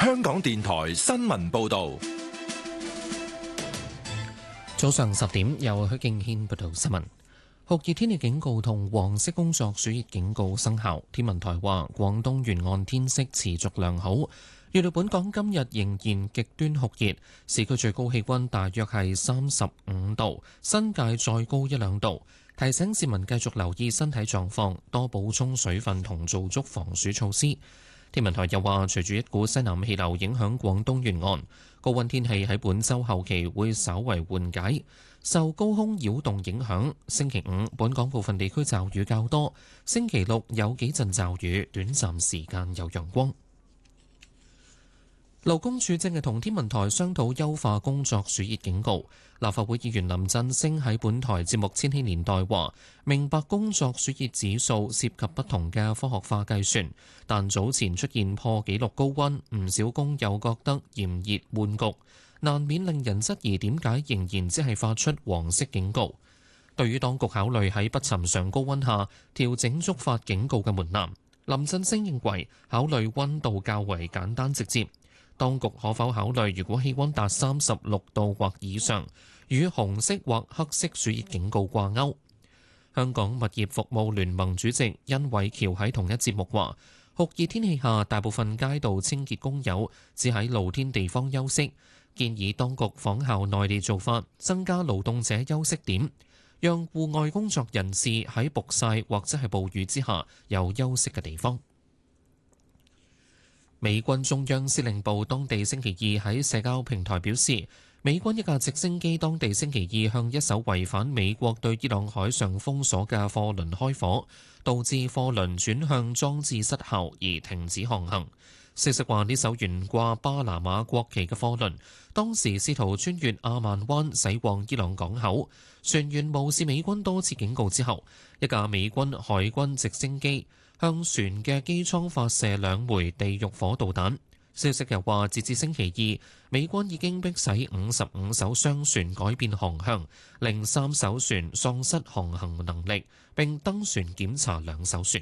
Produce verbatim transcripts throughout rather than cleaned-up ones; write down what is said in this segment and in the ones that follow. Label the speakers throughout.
Speaker 1: 香港電台新聞報道。
Speaker 2: 早上十點，由許敬軒報道新聞。酷熱天氣警告同黃色工作暑熱警告生效。天文台話，廣東沿岸天色持續良好，預料本港今日仍然極端酷熱，市區最高氣溫大約係三十五度，新界再高一兩度。提醒市民繼續留意身體狀況，多補充水分同做足防暑措施。天文台又話，隨住一股西南氣流影響廣東沿岸，高溫天氣喺本週後期會稍為緩解。受高空擾動影響，星期五本港部分地區驟雨較多，星期六有幾陣驟雨，短暫時間有陽光。勞工處正係同天文台商討優化工作暑熱警告。立法會議員林振昇喺本台節目《千禧年代》話：明白工作暑熱指數涉及不同嘅科學化計算，但早前出現破紀錄高溫，唔少工友覺得炎熱悶局，難免令人質疑點解仍然只係發出黃色警告。對於當局考慮喺不尋常高溫下調整觸發警告嘅門檻，林振昇認為考慮溫度較為簡單直接。當局可否考慮，如果氣溫達三十六度或以上，與紅色或黑色暑熱警告掛鈎？香港物業服務聯盟主席殷偉橋喺同一節目話：酷熱天氣下，大部分街道清潔工友只喺露天地方休息，建議當局仿效內地做法，增加勞動者休息點，讓戶外工作人士喺曝曬或者係暴雨之下有休息嘅地方。美軍中央司令部當地星期二喺社交平台表示，美軍一架直升機當地星期二向一艘違反美國對伊朗海上封鎖嘅貨輪開火，導致貨輪轉向裝置失效而停止航行。消息話，呢艘懸掛巴拿馬國旗嘅貨輪當時試圖穿越阿曼灣駛往伊朗港口，船員無視美軍多次警告之後，一架美軍海軍直升機向船嘅機艙發射兩枚地獄火導彈。消息又話，截至星期二，美軍已經迫使五十五艘商船改變航向，令三艘船喪失航行能力，並登船檢查兩艘船。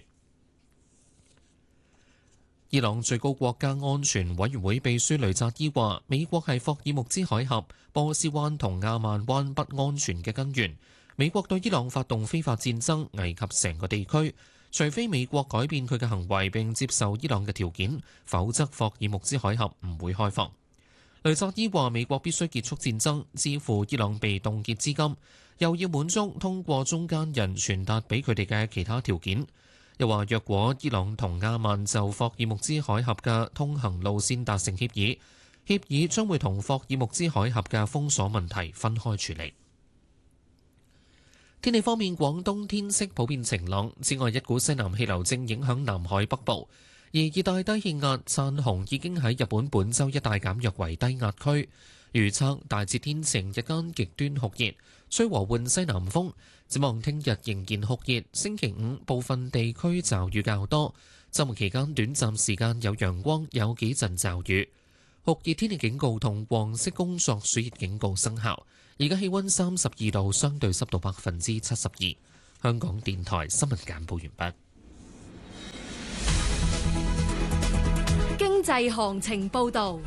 Speaker 2: 伊朗最高國家安全委員會秘書雷扎伊話，美國係霍爾木茲海峽、波斯灣同亞曼灣不安全嘅根源。美國對伊朗發動非法戰爭，危及成個地區。除非美國改變佢嘅行為並接受伊朗嘅條件，否則霍爾木茲海峽唔會開放。雷扎伊話，美國必須結束戰爭，支付伊朗被凍結資金，又要滿足通過中間人傳達俾佢哋嘅其他條件。又話，若果伊朗同亞曼就霍爾木茲海峽嘅通行路線達成協議，協議將會同霍爾木茲海峽嘅封鎖問題分開處理。天氣方面，廣東天色普遍晴朗，此外一股西南氣流正影響南海北部，而熱帶低氣壓燦紅已經喺日本本州一帶減弱為低壓區。預測大致天晴，日間極端酷熱，吹和緩西南風。展望聽日仍然酷熱，星期五部分地區驟雨較多，週末期間短暫時間有陽光，有幾陣驟雨。酷熱天氣警告同黃色工作暑熱警告生效。而家氣溫三十二度，相對濕度百分之七十二。香港電台新聞簡報完畢。
Speaker 3: 經濟行情報道。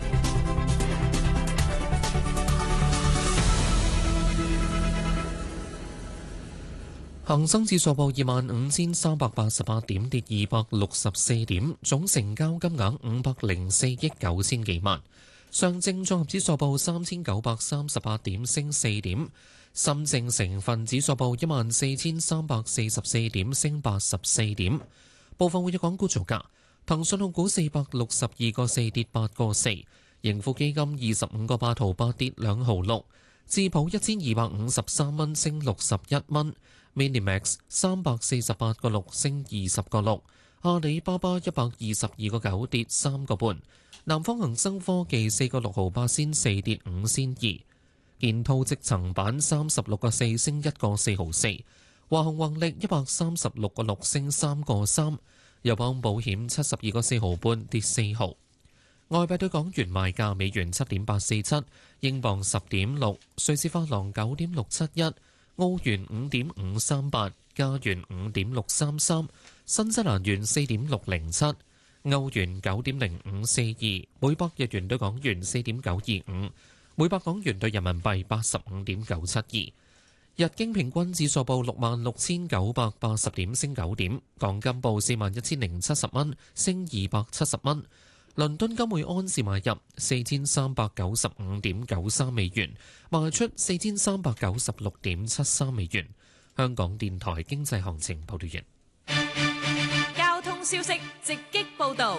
Speaker 2: 恒生指數報二萬五千三百八十八點，跌二百六十四點，總成交金額五百零四億九千幾萬。上證綜合指數報三千九百三十八點，升四點。深證成分指數報一萬四千三百四十四點，升八十四點。部分活躍港股造價：騰訊控股四百六十二個四跌八個四，盈富基金二十五個八毫八跌兩毫六，智普一千二百五十三蚊升六十一蚊，Minimax 三百四十八個六升二十個六，阿里巴巴一百二十二個九跌三個半。南方恒生科技四個六毫八仙四跌五仙二，建滔積層板三十六個四升一個四毫四，華虹宏力一百三十六個六升三個三，友邦保險七十二個四毫半跌四毫。外幣對港元賣價：美元七點八四七，英鎊十點六，瑞士法郎九點六七一，澳元五點五三八，加元五點六三三，新西蘭元四點六零七。 歐元九點零五四二，每百日元對港元四點九二五，每百港元對人民幣八十五點九七二。日經平均指數報六萬六千九百八十點，升九點。港金報四萬一千零七十蚊，升二百七十蚊。倫敦金每安士買入四千三百九十五點九三美元，賣出四千三百九十六點七三美元。香港電台經濟行情報道完。
Speaker 3: 交通消息直擊報道。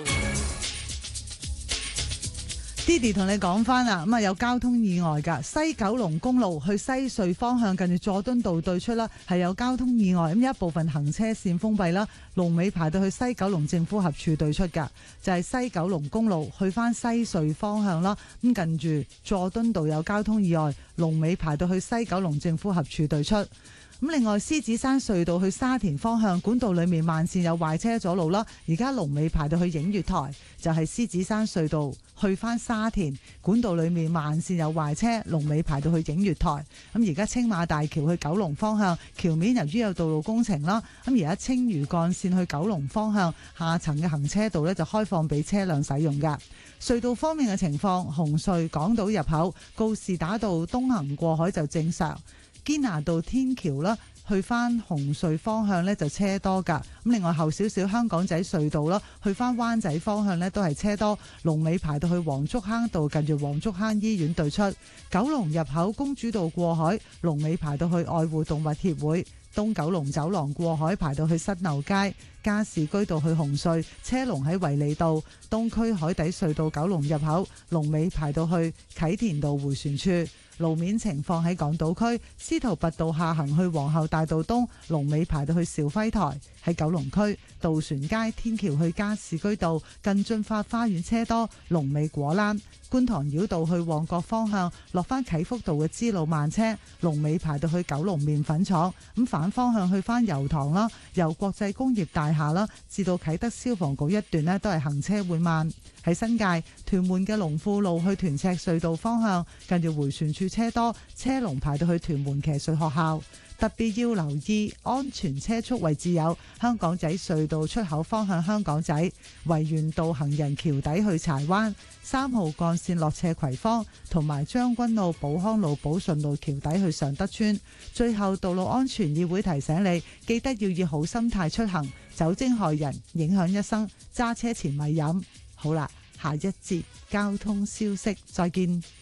Speaker 4: Didi 同你講翻啦，咁啊有交通意外㗎，西九龍公路去西隧方向近住佐敦道對出啦，係有交通意外，咁一部分行車線封閉啦，龍尾排到去西九龍政府合署對出㗎，就係西九龍公路去翻西隧方向啦，咁近住佐敦道有交通意外，龍尾排到去西九龍政府合署對出。咁另外，獅子山隧道去沙田方向管道裏面慢線有壞車阻路啦，而家龍尾排到去映月台，就係獅子山隧道去翻沙田管道裏面慢線有壞車，龍尾排到去映月台。咁而家青馬大橋去九龍方向橋面由於有道路工程啦，咁而家青嶼幹線去九龍方向下層嘅行車道呢就開放俾車輛使用㗎。隧道方面嘅情況，紅隧港島入口告士打道東行過海就正常。堅拿道天橋啦，去翻紅隧方向呢就車多噶。咁另外後少少香港仔隧道啦，去翻灣仔方向呢都係車多，龍尾排到去黃竹坑道近住黃竹坑醫院對出。九龍入口公主道過海，龍尾排到去愛護動物協會。東九龍走廊過海排到去新樓街，加士居道去紅隧車龍喺維利道。東區海底隧道九龍入口龍尾排到去啟田道迴旋處。路面情況喺港島區司徒拔道下行去皇后大道東，龍尾排到去兆輝台。喺九龍區渡船街天橋去加士居道近駿發花園車多，龍尾果欄。觀塘繞道去旺角方向落翻啟福道嘅支路慢車，龍尾排到去九龍麵粉廠。咁反方向去翻油塘啦，由國際工業大廈啦至到啟德消防局一段呢都係行車會慢。喺新界屯門嘅龍富路去屯赤隧道方向近住迴旋處車多，車龍排到去屯門騎術學校。特別要留意安全車速位置有香港仔隧道出口方向香港仔、維園道行人橋底去柴灣、三號幹線落斜葵芳，同埋將軍澳寶康路寶順路橋底去尚德村。最後，道路安全議會提醒你，記得要以好心態出行，酒精害人，影響一生，揸車前咪飲。好啦，下一節交通消息，再見。